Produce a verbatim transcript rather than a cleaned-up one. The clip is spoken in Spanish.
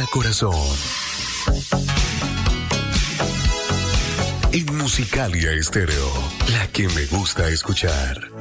cada corazón. En Musicalia Estéreo, la que me gusta escuchar.